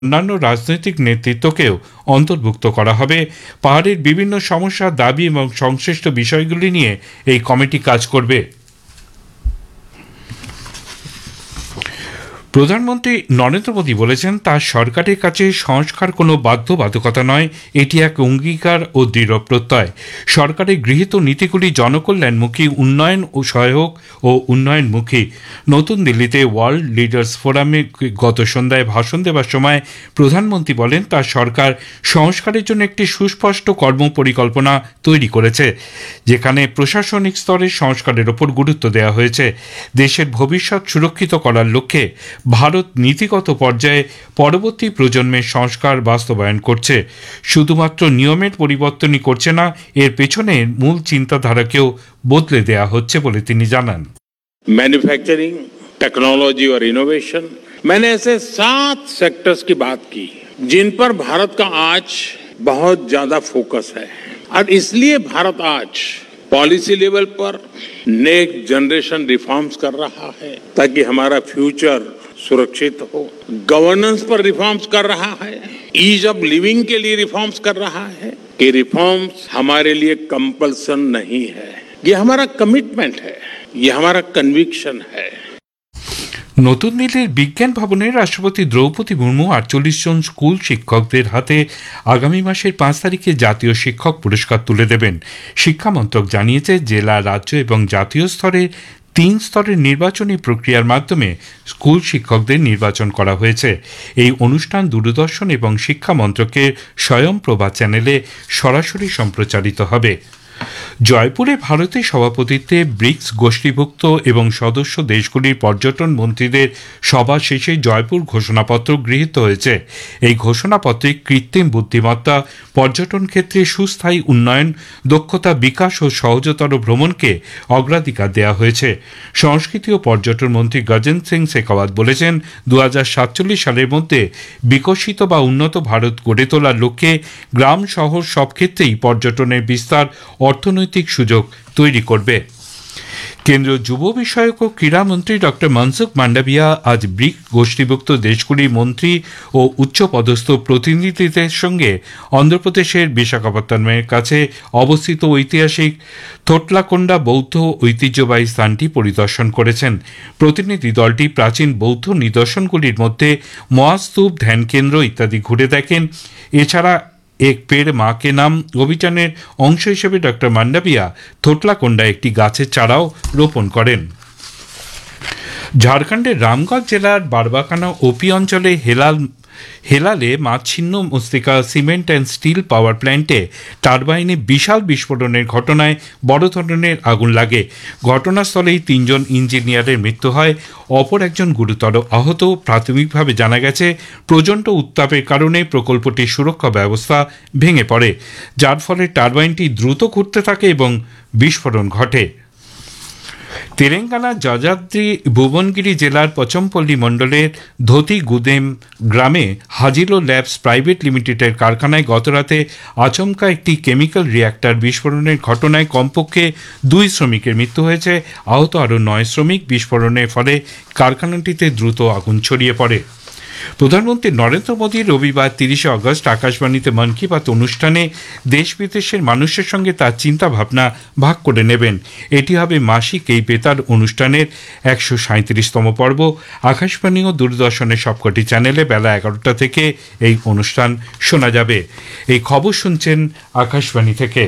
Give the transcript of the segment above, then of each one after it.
অন্যান্য রাজনৈতিক নেতৃত্বকেও অন্তর্ভুক্ত করা হবে। পাহাড়ের বিভিন্ন সমস্যা, দাবি এবং সংশ্লিষ্ট বিষয়গুলি নিয়ে এই কমিটি কাজ করবে। প্রধানমন্ত্রী নরেন্দ্র মোদী বলেছেন, তার সরকারের কাছে সংস্কার কোনো বাধ্যবাধকতা নয়, এটি এক অঙ্গীকার ও দৃঢ় প্রত্যয়। সরকারের গৃহীত নীতিগুলি জনকল্যাণমুখী, উন্নয়ন ও সহায়ক ও উন্নয়নমুখী। নতুন দিল্লিতে ওয়ার্ল্ড লিডার্স ফোরামে গত সন্ধ্যায় ভাষণ দেওয়ার সময় প্রধানমন্ত্রী বলেন, তার সরকার সংস্কারের জন্য একটি সুস্পষ্ট কর্মপরিকল্পনা তৈরি করেছে, যেখানে প্রশাসনিক স্তরে সংস্কারের ওপর গুরুত্ব দেওয়া হয়েছে। দেশের ভবিষ্যৎ সুরক্ষিত করার লক্ষ্যে ভারত নীতিগত পর্যায়ে পরবর্তী প্রজন্মের সংস্কার বাস্তবায়ন করছে। শুধুমাত্র নিয়মের পরিবর্তনই করছে না, এর পেছনে মূল চিন্তাধারাকেও বদলে দেয়া হচ্ছে বলে তিনি জানান। मैन्युफैक्चरिंग, टेक्नोलॉजी और इनोवेशन, मैंने ऐसे 7 सेक्टर्स की बात की जिन पर भारत का आज बहुत ज्यादा फोकस है, और इसलिए भारत आज पॉलिसी लेवल पर नेक्स्ट जनरेशन रिफॉर्म्स कर रहा है ताकि हमारा फ्यूचर सुरक्षित हो। गवर्नेंस पर रिफॉर्म्स कर रहा है, ईज ऑफ लिविंग के लिए रिफॉर्म्स कर रहा है कि रिफॉर्म्स हमारे लिए कंपल्सन नहीं है, ये हमारा कमिटमेंट है, ये हमारा कन्विक्शन है। নতুন দিল্লির বিজ্ঞান ভবনে রাষ্ট্রপতি দ্রৌপদী মুর্মু 48 জন স্কুল শিক্ষকদের হাতে আগামী মাসের 5 তারিখে জাতীয় শিক্ষক পুরস্কার তুলে দেবেন। শিক্ষা মন্ত্রক জানিয়েছে, জেলা, রাজ্য এবং জাতীয় স্তরে 3 স্তরের নির্বাচনী প্রক্রিয়ার মাধ্যমে স্কুল শিক্ষকদের নির্বাচন করা হয়েছে। এই অনুষ্ঠান দূরদর্শন এবং শিক্ষা মন্ত্রকের স্বয়ংপ্রভা চ্যানেলে সরাসরি সম্প্রচারিত হবে। জয়পুরে ভারতের সভাপতিত্বে ব্রিক্স গোষ্ঠীভুক্ত এবং সদস্য দেশগুলির পর্যটন মন্ত্রীদের সভা শেষে জয়পুর ঘোষণাপত্র গৃহীত হয়েছে। এই ঘোষণাপত্রে কৃত্রিম বুদ্ধিমত্তা, পর্যটন ক্ষেত্রে সুস্থায়ী উন্নয়ন, দক্ষতা বিকাশ ও সহজতর ভ্রমণকে অগ্রাধিকার দেওয়া হয়েছে। সংস্কৃতি ও পর্যটন মন্ত্রী গজেন্দ্র সিং শেখাওয়াত বলেছেন, 2047 সালের মধ্যে বিকশিত বা উন্নত ভারত গড়ে তোলার লক্ষ্যে গ্রাম শহর সব ক্ষেত্রেই পর্যটনের বিস্তার অর্থনৈতিক সুযোগ তৈরি করবে। কেন্দ্রীয় যুব বিষয়ক ও ক্রীড়ামন্ত্রী ডক্টর মনসুখ মান্ডাভিয়া আজ ব্রিক্স গোষ্ঠীভুক্ত দেশগুলির মন্ত্রী ও উচ্চপদস্থ প্রতিনিধিদের সঙ্গে অন্ধ্রপ্রদেশের বিশাখাপত্তনমের কাছে অবস্থিত ঐতিহাসিক থোটলাকোন্ডা বৌদ্ধ ঐতিহ্যবাহী স্থানটি পরিদর্শন করেছেন। প্রতিনিধি দলটি প্রাচীন বৌদ্ধ নিদর্শনগুলির মধ্যে মহাস্তূপ, ধ্যানকেন্দ্র ইত্যাদি ঘুরে দেখেন। এছাড়া এক পেড় মা কে নাম অভিযানের অংশ হিসেবে ডক্টর মান্ডাভিয়া থোটলাকোন্ডায় একটি গাছের চারাও রোপণ করেন। ঝাড়খণ্ডের রামগঞ্জ জেলার বারবাকানা ওপি অঞ্চলে হেলালে মা ছিন্ন মস্তিকা সিমেন্ট অ্যান্ড স্টিল পাওয়ার প্ল্যান্টে টারবাইনে বিশাল বিস্ফোরণের ঘটনায় বড় ধরনের আগুন লাগে। ঘটনাস্থলেই 3 জন ইঞ্জিনিয়ারের মৃত্যু হয়, অপর একজন গুরুতর আহত। প্রাথমিকভাবে জানা গেছে, প্রচণ্ড উত্তাপের কারণে প্রকল্পটির সুরক্ষা ব্যবস্থা ভেঙে পড়ে, যার ফলে টারবাইনটি দ্রুত ঘুরতে থাকে এবং বিস্ফোরণ ঘটে। তেলেঙ্গানার যাদাদ্রি ভুবনগিরি জেলার পচমপল্লী মণ্ডলের ধোতিগুদেম গ্রামে হাজিলো ল্যাবস প্রাইভেট লিমিটেডের কারখানায় গতরাতে আচমকা একটি কেমিক্যাল রিঅ্যাক্টর বিস্ফোরণের ঘটনায় কমপক্ষে 2 শ্রমিকের মৃত্যু হয়েছে, আহত আরও 9 শ্রমিক। বিস্ফোরণের ফলে কারখানাটিতে দ্রুত আগুন ছড়িয়ে পড়ে। প্রধানমন্ত্রী নরেন্দ্র মোদী রবিবার 30 আগস্ট আকাশবাণীতে মন কি বাত অনুষ্ঠানে দেশ বিদেশের মানুষের সঙ্গে তার চিন্তা ভাবনা ভাগ করে নেবেন। এটি হবে মাসিক এই বেতার অনুষ্ঠানের 137তম পর্ব। আকাশবাণী ও দূরদর্শনের সবকটি চ্যানেলে বেলা 11টা থেকে এই অনুষ্ঠান শোনা যাবে। এই খবর শুনছেন আকাশবাণী থেকে।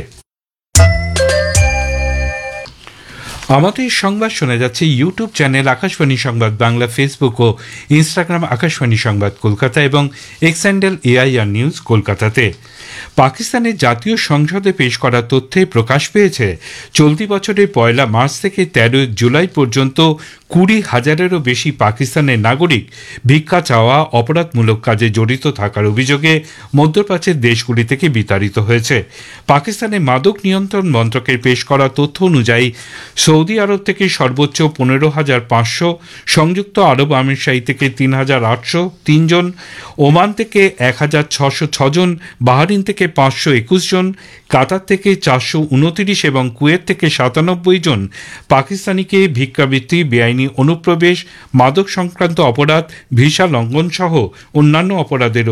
আমাদের সংবাদ শোনা যাচ্ছে ইউটিউব চ্যানেল আকাশবাণী সংবাদ বাংলা, ফেসবুক ও ইনস্টাগ্রাম আকাশবাণী সংবাদ কলকাতা এবং এক্স হ্যান্ডেল AIR নিউজ কলকাতাতে। পাকিস্তানের জাতীয় সংসদে পেশ করা তথ্যে প্রকাশ পেয়েছে, চলতি বছরের 1 মার্চ থেকে 13 জুলাই পর্যন্ত 20,000-এরও বেশি পাকিস্তানের নাগরিক ভিক্ষা চাওয়া, অপরাধমূলক কাজে জড়িত থাকার অভিযোগে মধ্যপ্রাচ্যের দেশগুলি থেকে বিতাড়িত হয়েছে। পাকিস্তানের মাদক নিয়ন্ত্রণ মন্ত্রকের পেশ করা তথ্য অনুযায়ী সৌদি আরব থেকে সর্বোচ্চ 15,500, সংযুক্ত আরব আমিরশাহী থেকে 3,803 জন, ওমান থেকে 1,606 জন, বাহরিন থেকে 521 জন, কাতার থেকে 429 এবং কুয়েত থেকে 97 জন পাকিস্তানিকে ভিক্ষাবৃত্তি, বেআইনি বেআইনি অনুপ্রবেশ, মাদক সংক্রান্ত অপরাধ, ভিসা লঙ্ঘন সহ অন্যান্য অপরাধের